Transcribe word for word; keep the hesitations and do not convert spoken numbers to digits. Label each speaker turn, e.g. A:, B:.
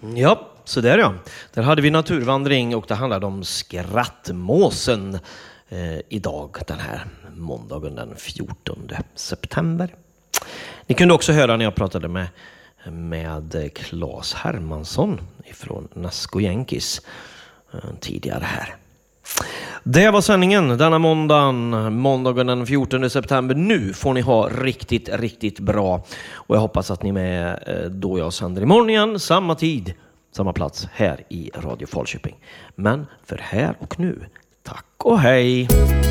A: Ja, så där ja. Där hade vi naturvandring och det handlade om skrattmåsen eh, idag, den här måndagen den fjortonde september. Ni kunde också höra när jag pratade med, med Claes Hermansson från Nasco Yankees eh, tidigare här. Det var sändningen denna måndagen, måndagen den fjortonde september. Nu får ni ha riktigt, riktigt bra. Och jag hoppas att ni är med då jag sänder imorgon igen, samma tid, samma plats här i Radio Falköping. Men för här och nu, tack och hej!